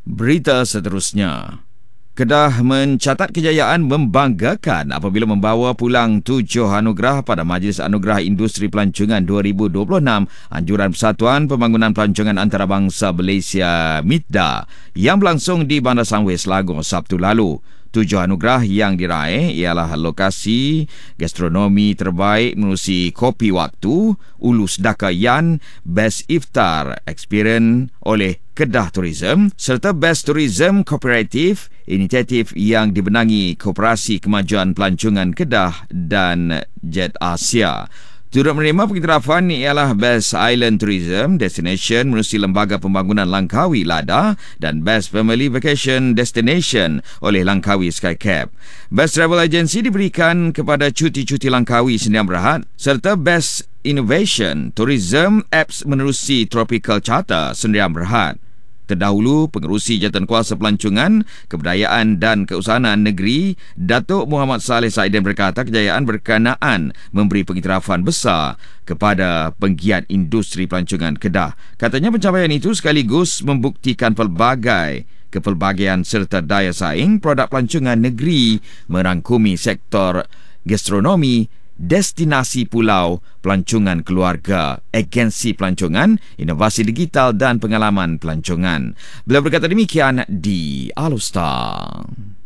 Berita seterusnya. Kedah mencatat kejayaan membanggakan apabila membawa pulang 7 anugerah pada Majlis Anugerah Industri Pelancongan 2026 Anjuran Persatuan Pembangunan Pelancongan Antarabangsa Malaysia MIPDA yang berlangsung di Bandar Sunway Selangor Sabtu lalu. 7 anugerah yang diraih ialah lokasi gastronomi terbaik menerusi Kopi Waktu, Ulu Sedaka Yan, Best Iftar Experience oleh Kedah Tourism serta Best Tourism Cooperative, inisiatif yang dibenangi Koperasi Kemajuan Pelancongan Kedah dan Jet Asia. Turut menerima pengiktirafan ialah Best Island Tourism Destination menerusi Lembaga Pembangunan Langkawi LADA dan Best Family Vacation Destination oleh Langkawi Skycap. Best Travel Agency diberikan kepada Cuti-Cuti Langkawi Sdn Bhd serta Best Innovation Tourism Apps menerusi Tropical Charter Sdn Bhd. Terdahulu, Pengerusi Jawatankuasa Pelancongan, Kebudayaan dan Keusahanan Negeri, Datuk Muhammad Saleh Saidin berkata kejayaan berkenaan memberi pengiktirafan besar kepada penggiat industri pelancongan Kedah. Katanya pencapaian itu sekaligus membuktikan kepelbagaian serta daya saing produk pelancongan negeri merangkumi sektor gastronomi, destinasi pulau, pelancongan keluarga, agensi pelancongan, inovasi digital dan pengalaman pelancongan. Beliau berkata demikian di Alustar.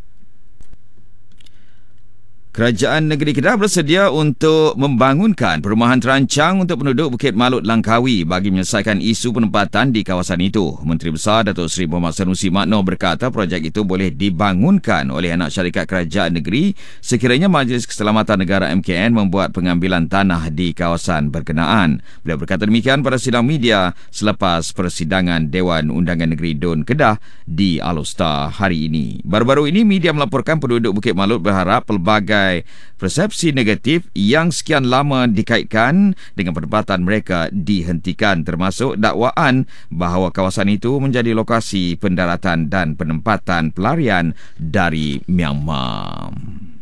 Kerajaan Negeri Kedah bersedia untuk membangunkan perumahan terancang untuk penduduk Bukit Malut Langkawi bagi menyelesaikan isu penempatan di kawasan itu. Menteri Besar Datuk Seri Muhammad Sanusi Makno berkata projek itu boleh dibangunkan oleh anak syarikat kerajaan negeri sekiranya Majlis Keselamatan Negara MKN membuat pengambilan tanah di kawasan berkenaan. Beliau berkata demikian pada sidang media selepas persidangan Dewan Undangan Negeri Dun Kedah di Alustar hari ini. Baru-baru ini media melaporkan penduduk Bukit Malut berharap pelbagai persepsi negatif yang sekian lama dikaitkan dengan penempatan mereka dihentikan, termasuk dakwaan bahawa kawasan itu menjadi lokasi pendaratan dan penempatan pelarian dari Myanmar.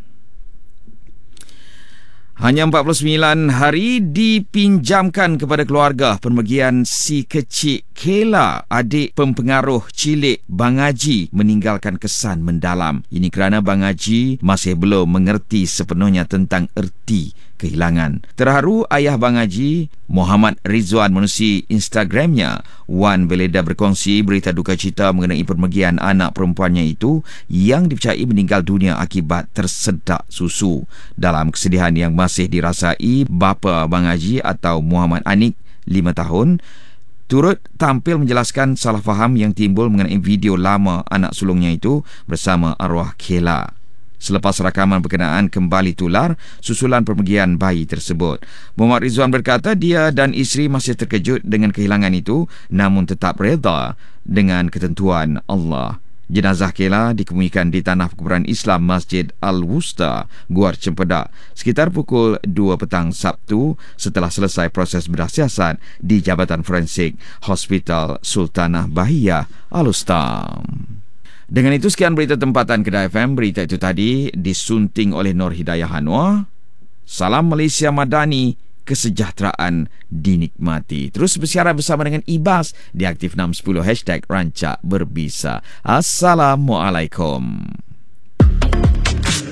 Hanya 49 hari dipinjamkan kepada keluarga pemergian si kecil Kela, adik pempengaruh cilik Bang Haji, meninggalkan kesan mendalam. Ini kerana Bang Haji masih belum mengerti sepenuhnya tentang erti kehilangan. Terharu ayah Bang Haji, Muhammad Rizwan menerusi Instagramnya, Wan Veleda berkongsi berita duka cita mengenai pemergian anak perempuannya itu yang dipercayai meninggal dunia akibat tersedak susu. Dalam kesedihan yang masih dirasai, bapa Bang Haji atau Muhammad Anik, 5 tahun, turut tampil menjelaskan salah faham yang timbul mengenai video lama anak sulungnya itu bersama arwah Kela. Selepas rakaman berkenaan kembali tular susulan pemergian bayi tersebut, Muhammad Rizwan berkata dia dan isteri masih terkejut dengan kehilangan itu namun tetap reda dengan ketentuan Allah. Jenazah Kela dikemumikan di tanah perkuburan Islam Masjid Al-Wusta, Guar Cempedak sekitar pukul 2 petang Sabtu setelah selesai proses bedah siasat di Jabatan Forensik Hospital Sultanah Bahiyah, Alustar. Dengan itu sekian berita tempatan Kedah FM. Berita itu tadi disunting oleh Nur Hidayah Anwar. Salam Malaysia Madani, kesejahteraan dinikmati. Terus bersiaran bersama dengan Ibas di Aktif 610 #Rancak Berbisa. Assalamualaikum.